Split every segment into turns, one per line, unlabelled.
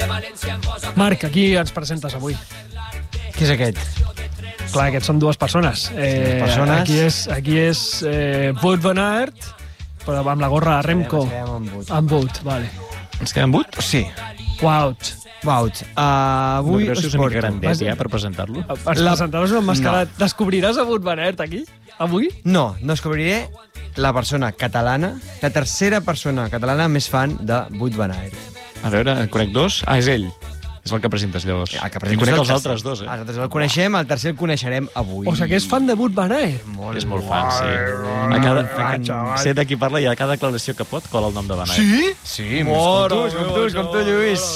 Marc, aquí ens presentes avui.
Qui és aquest?
Clar, aquests són dues persones.
persones.
Aquí és Wout van Aert, però amb la gorra de Remco.
Ens quedem amb Wout.
Amb Wout, vale.
Ens queden 8?
Sí.
Wout.
Wout. Avui
no creu que
us
és una mica
porto.
grandet, ja, per presentar-lo?
Presentar-nos un emmascarat. No. Descobriràs a Wout van Aert aquí? Avui?
No, descobriré la persona catalana, la tercera persona catalana més fan de Wout van Aert.
A veure, en conec dos? Ah, és ell. És el que presentes, llavors.
El que
I
presentes
conec
el
els
tercer.
altres dos,
Els altres el coneixem, el tercer el coneixerem avui.
O sigui que és fan de Wout van Aert.
És molt fan, sí. Sé de qui parla i a cada declaració que pot cola el nom de Van Aert.
Sí?
Sí, com tu, Lluís.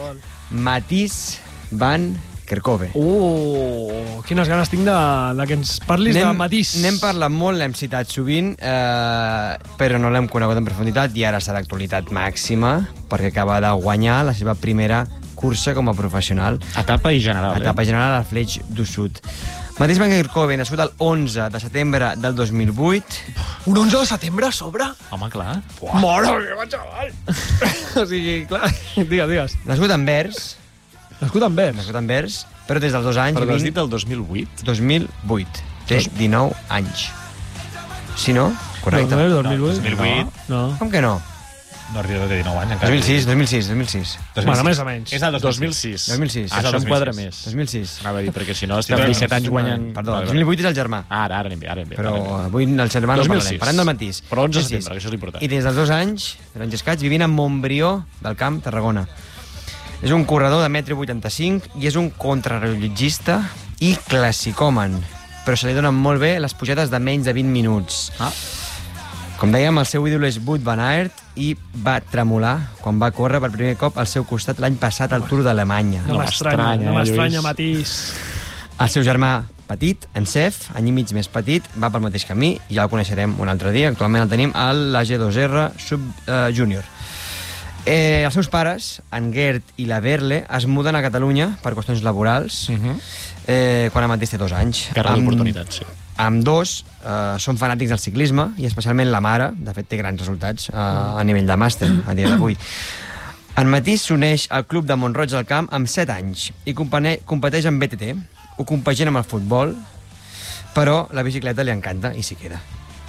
Matís van Kerkhove.
Quines ganes tinc de que ens parlis de Matís.
N'hem parlat molt, l'hem citat sovint, però no l'hem conegut en profunditat i ara està d'actualitat màxima perquè acaba de guanyar la seva primera cursa com a professional.
Etapa i general,
Etapa general al Flèche du Sud. Matís van Kerkhove, nascut el 11 de setembre del 2008.
Un 11 de setembre a sobre?
Home, clar.
Mare meva, xaval! O sigui, clar, digues.
Nascut a Anvers,
Nascut a Anvers.
però des dels 2 anys...
Però has dit el 2008?
2008. Té 19 anys. Si no? Correcte.
2008? No.
Com que no?
No arriba de 19 anys, encara.
2006.
Bueno, més o menys.
És el
2006.
2006.
Això em quadra més.
2006.
Anava a dir, perquè si no estem 17 anys guanyant...
Perdó, 2008 és el germà.
Ara anem bé.
Però avui el germà no parlarem. Parlem del Matís.
Però 11 de setembre, que això és important.
I des dels 2 anys, vivint a Montbrió del Camp, Tarragona. És un corredor de 1,85 m i és un contrarellotgista i classicòman, però se li donen molt bé les pujades de menys de 20 minuts. Com dèiem, el seu ídol és Wout van Aert i va tremolar quan va córrer per primer cop al seu costat l'any passat al Tour d'Alemanya.
No m'estranya, Matís.
El seu germà petit, en Cef, any i mig més petit, va pel mateix camí i ja el coneixerem un altre dia. Actualment el tenim a l'AG2R Sub Júnior. Els seus pares, en Gert i la Verle, es muden a Catalunya per qüestions laborals quan el Matís té 2 anys.
Carrer d'oportunitats, sí.
Amb dos són fanàtics del ciclisme i especialment la mare, de fet té grans resultats a nivell de màster a dia d'avui. En Matís s'uneix al club de Mont-roig del Camp amb 7 anys i competeix en BTT. Ho compagina amb el futbol, però la bicicleta li encanta i s'hi queda.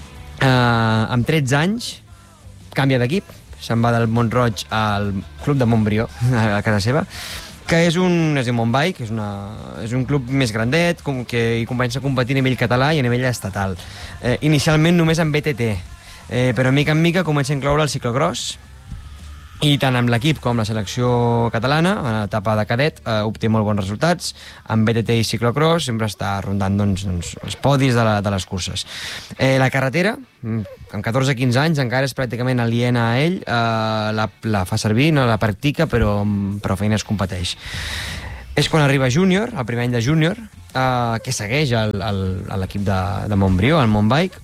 Amb 13 anys canvia d'equip, se'n va del Mont-roig al club de Montbrió, a casa seva, que es diu Montbike, és un club més grandet, que hi comença a competir a nivell català i a nivell estatal. Inicialment només en BTT, però mica en mica comença a incloure el ciclocross, i tant amb l'equip com la selecció catalana, a l'etapa de cadet, obté molt bons resultats. En BTT i ciclocross sempre està rondant els podis de les curses. La carretera, amb 14-15 anys, encara és pràcticament aliena a ell, la fa servir, no la practica, però feina es competeix. És quan arriba júnior, el primer any de júnior, que segueix l'equip de Montbrió, el Montbike,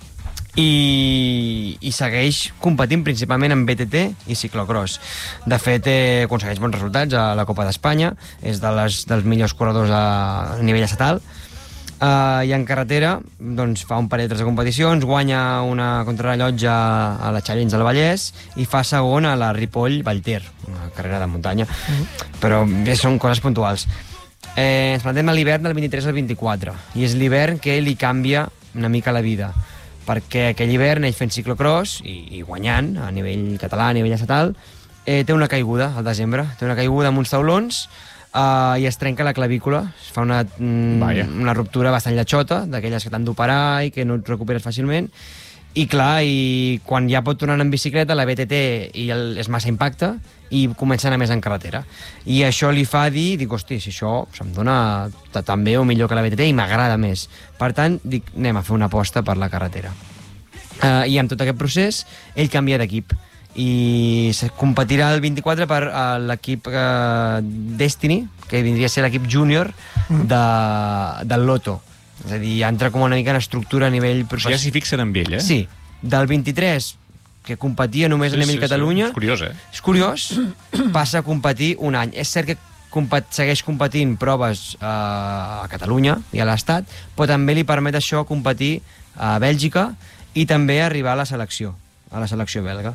i segueix competint principalment en BTT i ciclocross. De fet, aconsegueix bons resultats a la Copa d'Espanya, és dels millors corredors a nivell estatal, i en carretera fa un parell de competicions, guanya una contrarrellotge a la Challenge del Vallès i fa segon a la Ripoll-Vallter, una carrera de muntanya, però són coses puntuals. Ens plantem a l'hivern del 23 al 24, i és l'hivern que li canvia una mica la vida, perquè aquell hivern ell fent ciclocross i guanyant a nivell català, a nivell estatal, té una caiguda al desembre, té una caiguda amb uns taulons i es trenca la clavícula, es fa una ruptura bastant lletxota, d'aquelles que t'han d'operar i que no et recuperes fàcilment, i clar, quan ja pot tornar en bicicleta, la BTT és massa impacte i comença a anar més en carretera. I això li fa dir, hosti, si això se'm dona tan bé o millor que la BTT i m'agrada més. Per tant, dic, anem a fer una aposta per la carretera. I amb tot aquest procés, ell canvia d'equip i competirà el 24 per l'equip Destiny, que vindria a ser l'equip júnior del Lotto. És a dir, entra com una mica en estructura a nivell...
Però ja s'hi fixen amb ell,
Sí. Del 23, que competia només a nivell Catalunya...
És curiós,
És curiós, passa a competir un any. És cert que segueix competint proves a Catalunya i a l'Estat, però també li permet això competir a Bèlgica i també arribar a la selecció belga.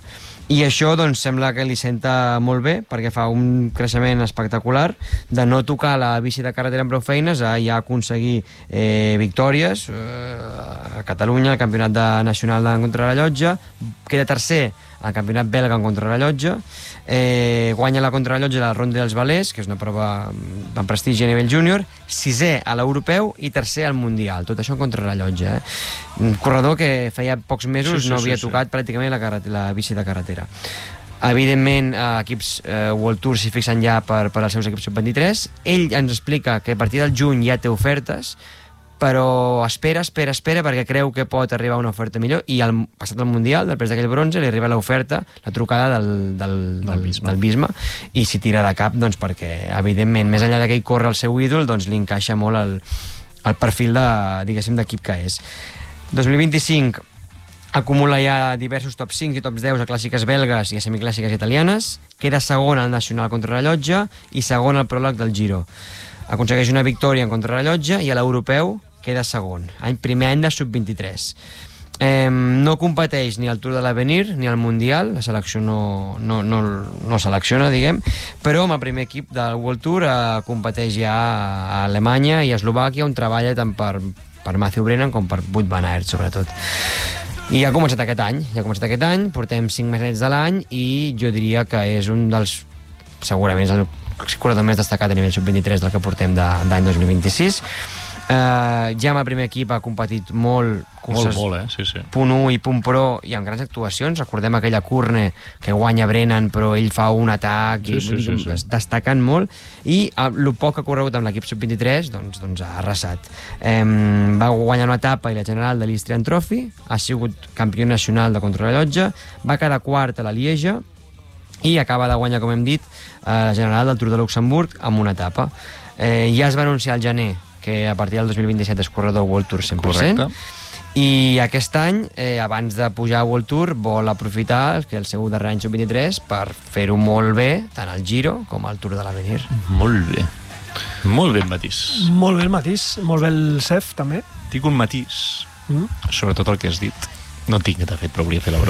I això doncs, sembla que li senta molt bé, perquè fa un creixement espectacular de no tocar la bici de carretera amb prou feines a ja aconseguir victòries a Catalunya, al campionat nacional de contrarrellotge, queda tercer al campionat belga en contrarrellotge, guanya la contrarrellotge de la Ronda dels Valers, que és una prova amb prestigi a nivell júnior, sisè a l'europeu i tercer al mundial, tot això en contrarrellotge. Un corredor que feia pocs mesos no havia tocat pràcticament la bici de carretera. Evidentment, equips World Tour s'hi fixen ja per als seus equips sub-23. Ell ens explica que a partir del juny ja té ofertes, però espera, perquè creu que pot arribar una oferta millor, i passat el Mundial, després d'aquell bronze, li arriba l'oferta, la trucada del Bisma, i s'hi tira de cap, doncs, perquè, evidentment, més enllà que ell corre el seu ídol, doncs li encaixa molt el perfil d'equip que és. 2025 acumula ja diversos top 5 i top 10 a clàssiques belgues i a semiclàssiques italianes, queda segon al nacional contrarrellotge i segon al pròleg del Giro. Aconsegueix una victòria en contrarrellotge i a l'europeu queda segon. Primer any de sub-23. No competeix ni al Tour de l'Avenir ni al Mundial, la selecció no selecciona, diguem, però amb el primer equip del World Tour competeix ja a Alemanya i a Eslovàquia, on treballa tant per Mathieu Brennan com per Wout van Aert, sobretot. I ha començat aquest any, portem 5 mesos de l'any i jo diria que és un dels, segurament és el corredor més destacat a nivell sub-23 del que portem d'any 2026. Ja amb el primer equip ha competit molt, curses punt 1 i punt pro, i amb grans actuacions. Recordem aquella Kurne que guanya Brennan, però ell fa un atac i destacant molt, i el poc que ha corregut amb l'equip sub-23 doncs ha arrasat. Va guanyar una etapa i la general de l'Istrian Trophy, ha sigut campió nacional de contrarrellotge, va quedar quart a la Lieja i acaba de guanyar, com hem dit, la general del Tour de Luxemburg amb una etapa. Ja es va anunciar al gener que a partir del 2027 és corredor World Tour 100%. Correcte. I aquest any, abans de pujar a World Tour, vol aprofitar el seu darrer any sub-23 per fer-ho molt bé, tant al Giro com al Tour de l'Avenir.
Molt bé. Molt bé el matís.
Molt bé el matís. Molt bé el Cef, també.
Tinc un matís, sobretot el que has dit. No tinc, de fet, però volia fer la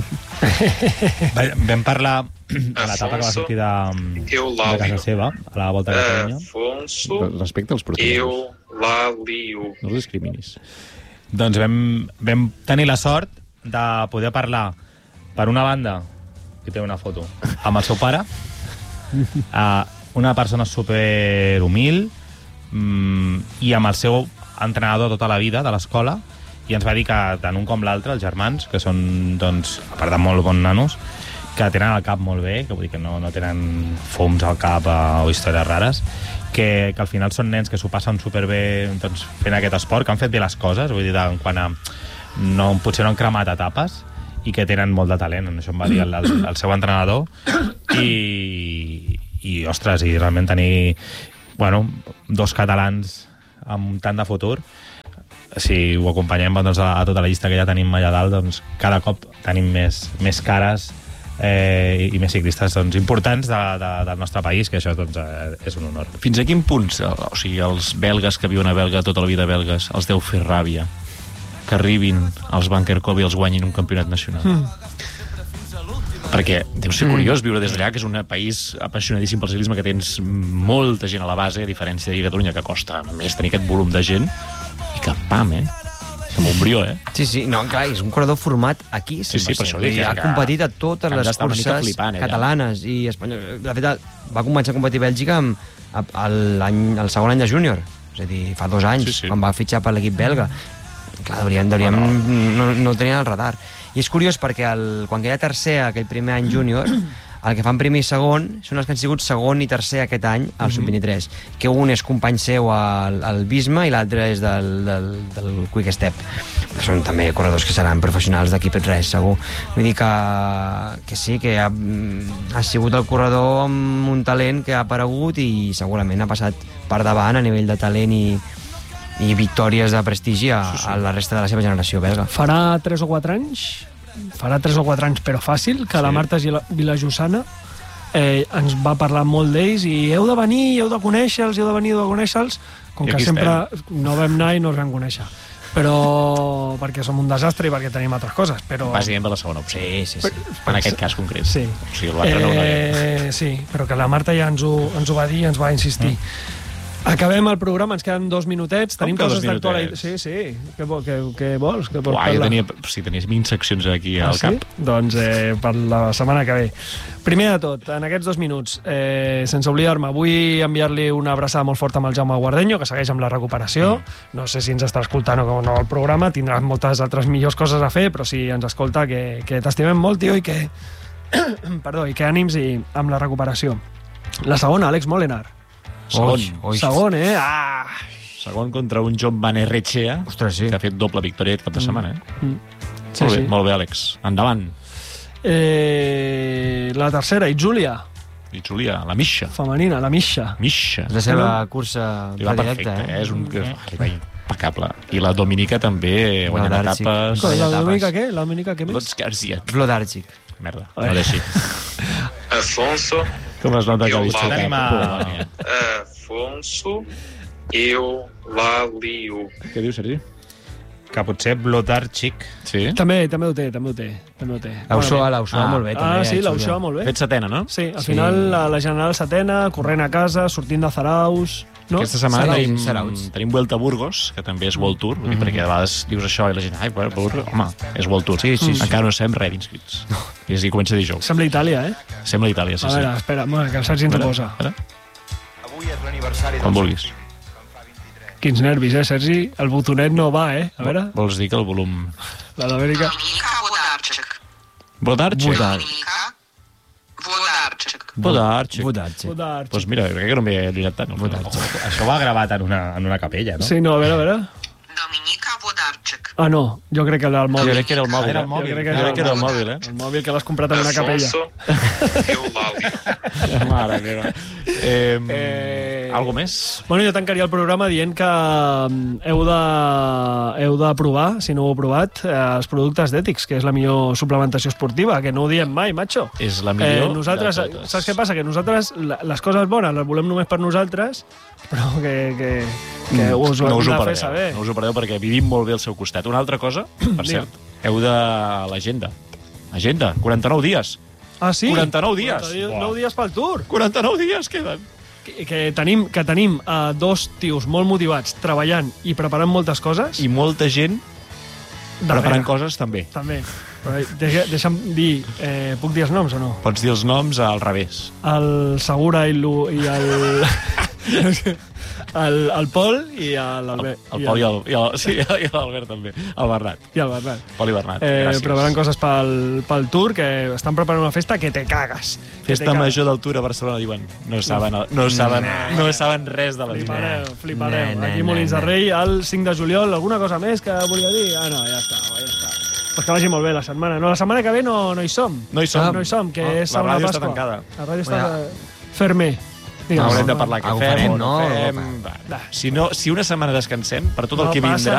broma.
Vam parlar a l'etapa que va sortir de casa seva, a la Volta a Catalunya.
Respecte als portuguesos. No els discriminis.
Doncs vam tenir la sort de poder parlar, per una banda, que té una foto, amb el seu pare, una persona superhumil, i amb el seu entrenador tota la vida de l'escola, i ens va dir que tant un com l'altre, els germans, que són, doncs, a part de molt bons nanos, que tenen el cap molt bé, que vull dir que no tenen fums al cap o històries rares, que al final són nens que s'ho passen superbé, doncs, fent aquest esport, que han fet bé les coses, vull dir, en quant a potser no han cremat etapes, i que tenen molt de talent. Això em va dir el seu entrenador, i ostres, i realment tenir dos catalans amb tant de futur, si ho acompanyem doncs, a tota la llista que ja tenim allà dalt, doncs, cada cop tenim més cares i més ciclistes importants del nostre país, que això doncs, és un honor.
Fins a quin punt, o sigui, els belgues que viuen a Belga tota la vida belgues, els deu fer ràbia que arribin als Van Kerkhove i els guanyin un campionat nacional? Perquè deu ser curiós viure des d'allà, que és un país apassionadíssim pel ciclisme, que tens molta gent a la base, a diferència de Catalunya, que costa més tenir aquest volum de gent, i que pam, que Montbrió,
Sí, no, clar, és un corredor format aquí, 100%.
Sí, per això dic que
ha competit a totes les curses catalanes i espanyoles. De fet, va començar a competir a Bèlgica el segon any de júnior, és a dir, fa 2 anys, quan va fitxar per l'equip belga. Clar, no tenien el radar. I és curiós perquè quan queda tercer aquell primer any júnior, el que fan primer i segon són els que han sigut segon i tercer aquest any al sub-23, que un és company seu al Bisma i l'altre és del Quick Step. Són també corredors que seran professionals d'equip res, segur. Vull dir que sí, que ha sigut el corredor amb un talent que ha aparegut i segurament ha passat per davant a nivell de talent i victòries de prestigi a la resta de la seva generació belga.
Farà 3 o 4 anys, però fàcil, que la Marta Vilajosana ens va parlar molt d'ells i heu de venir, heu de conèixer-los, com que sempre no vam anar i no els vam conèixer. però perquè som un desastre i perquè tenim altres coses, però...
Bàsicament de la segona opció.
Sí.
En aquest cas concret.
Sí.
O sigui, l'altre no la...
Sí, però que la Marta ja ens ho va dir i ens va insistir. Acabem el programa, ens queden 2 minutets. Tenim
que
coses
2 minutets?
d'actualitat. Sí. Què vols? Què vols
Uai, jo
parlar?
tenies 20 seccions aquí al cap.
Doncs per la setmana que ve. Primer de tot, en aquests 2 minuts, sense oblidar-me, vull enviar-li una abraçada molt forta amb el Jaume Guardeño, que segueix amb la recuperació. No sé si ens està escoltant o no el programa, tindrà moltes altres millors coses a fer, però si ens escolta, que t'estimem molt, tio, i que... Perdó, i que ànims amb la recuperació. La segona, Àlex Molenar.
Segon.
Segon,
Segon contra un John Banerrechea,
Ostres, sí.
que ha fet doble victòria aquest cap de setmana.
Sí,
Molt bé, Àlex. Endavant.
La tercera, i Júlia,
I Júlia, la Misha.
femenina, la Misha.
Misha.
És la seva cursa
Li va
predilecta,
perfecte, és un... Li va impecable. I la Dominica també guanyant
Darcic.
etapes.
La Dominica què? La Dominica què més?
Lots Garcia.
Vlodàrcic.
Merda, no deixi.
Afonso,
Com es nota que
Jo
ha vist
val.
cap?
Tenim
Afonso, Eulaliu.
Què diu, Sergi?
que potser Vlodàrcic
Sí?
També ho té.
L'Auxoa molt bé, també.
Sí,
Júlia.
l'Auxoa molt bé.
Fet setena, no?
Sí, al final la general setena, corrent a casa, sortint de Zaraus... No?
Aquesta setmana
Saraus.
tenim Vuelta a Burgos, que també és World Tour, vull dir, perquè a vegades dius això i la gent, ai, Burgos, home, és World Tour.
Sí.
Encara no sabem res d'inscrits. I així comença dijous.
Sembla Itàlia,
Sembla Itàlia, sí,
A
sí.
veure, espera, que el Sergi ens ho posa.
Avui és l'aniversari
Quan vulguis.
Quins nervis, Sergi? El botonet no va, A veure,
Vols dir que el volum...
la d'Amèrica...
Водарчик.
Vodarchik.
Водарчик.
Vodarchik.
Vlodàrcic.
Doncs mira, crec que no m'he allunyat tant.
això ho ha gravat en una capella, no?
Sí, no, a veure.
Доминика Водарчик.
Ah, no, jo crec que era el
Jo
mòbil.
crec que era el mòbil.
Era el mòbil.
Jo crec
Jo crec que era el mòbil,
El mòbil que l'has comprat en una capella.
Afonso, Eulaliu.
Mare meva. Algo més?
Bueno, jo tancaria el programa dient que heu de provar, si no ho heu provat, els productes d'Ètics, que és la millor suplementació esportiva, que no ho diem mai, macho.
És la millor
nosaltres,
de totes.
saps què passa? Que nosaltres, les coses bones les volem només per nosaltres, però que us ho
no
hem
us ho
de fer
perdeu,
saber.
no us ho perdeu perquè vivim molt bé al seu costat. Una altra cosa, per cert, heu de l'agenda. Agenda, 49 dies.
Ah, sí?
49 dies.
49 dies pel Tour.
49 dies queden.
Que tenim 2 tios molt motivats, treballant i preparant moltes coses.
I molta gent preparant coses també.
També. Però deixa'm dir, puc dir els noms o no?
Pots dir els noms al revés.
El Segura i el... el Pol i l'Albert.
El Pol i l'Albert també. El Bernat.
I el Bernat.
Pol i Bernat. Gràcies.
Preparant coses pel Tour, que estan preparant una festa que te cagues.
Festa major del Tour a Barcelona, diuen. No saben res de la vida.
Flipareu. Aquí Molins de Rei, el 5 de juliol. Alguna cosa més que volia dir? Ah, no, ja està. Pues que vagi molt bé la setmana. No, la setmana que ve no hi som.
No hi som.
No hi som, que és
la
segona
ràdio
Pasqua.
està tancada.
La ràdio està... Fer-me.
Haurem de parlar què
Ho
fem
farem,
o no
no?
fem. Si una setmana descansem, per tot el
No
que
passa
vindrà,